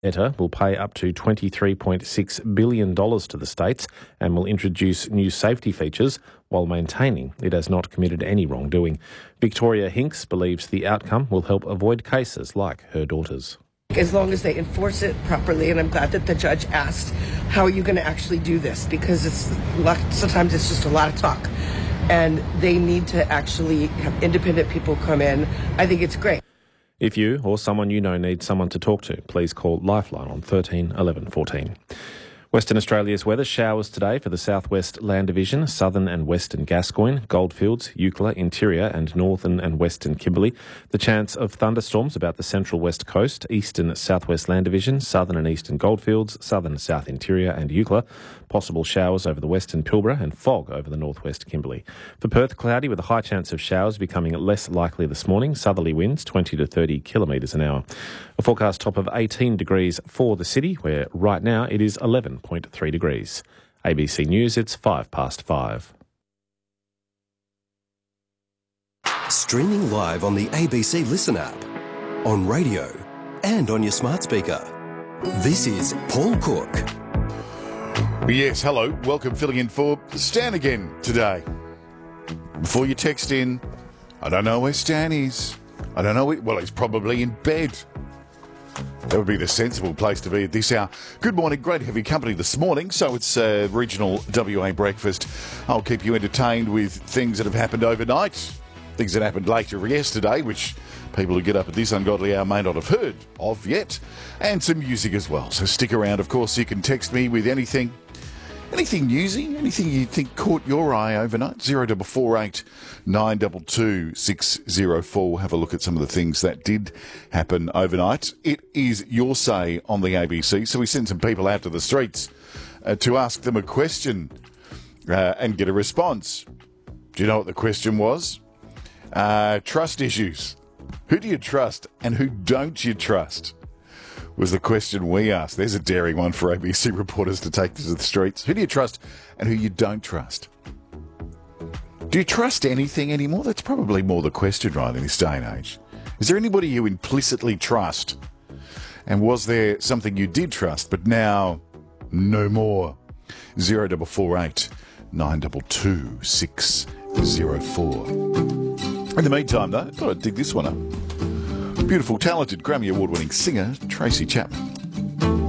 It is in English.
ETA will pay up to $23.6 billion to the states and will introduce new safety features while maintaining it has not committed any wrongdoing. Victoria Hinks believes the outcome will help avoid cases like her daughter's. As long as they enforce it properly, and I'm glad that the judge asked, how are you going to actually do this? Because sometimes it's just a lot of talk, and they need to actually have independent people come in. I think it's great. If you or someone you know needs someone to talk to, please call Lifeline on 13 11 14. Western Australia's weather: showers today for the southwest Land Division, southern and western Gascoyne, Goldfields, Eucla, interior and northern and western Kimberley. The chance of thunderstorms about the central west coast, eastern southwest Land Division, southern and eastern Goldfields, southern south interior and Eucla. Possible showers over the western Pilbara and fog over the northwest Kimberley. For Perth, cloudy with a high chance of showers becoming less likely this morning. Southerly winds 20 to 30 kilometres an hour. A forecast top of 18 degrees for the city, where right now it is 11.3 degrees. ABC News, it's 5:05. Streaming live on the ABC Listen app, on radio and on your smart speaker. This is Paul Cook. Yes, hello. Welcome, filling in for Stan again today. Before you text in, I don't know where Stan is. I don't know. Well, he's probably in bed. That would be the sensible place to be at this hour. Good morning. Great to have your company this morning. So it's regional WA breakfast. I'll keep you entertained with things that have happened overnight, things that happened later yesterday, which people who get up at this ungodly hour may not have heard of yet, and some music as well. So stick around. Of course, you can text me with anything newsy, anything you think caught your eye overnight. 0448 922 604. We'll have a look at some of the things that did happen overnight. It is your say on the ABC, so we send some people out to the streets to ask them a question and get a response. Do you know what the question was? Trust issues. Who do you trust and who don't you trust? Was the question we asked. There's a daring one for ABC reporters to take to the streets. Who do you trust and who you don't trust? Do you trust anything anymore? That's probably more the question, right, in this day and age. Is there anybody you implicitly trust? And was there something you did trust, but now no more? 0448 922 604. In the meantime, though, I thought I'd dig this one up. Beautiful, talented, Grammy Award-winning singer Tracy Chapman.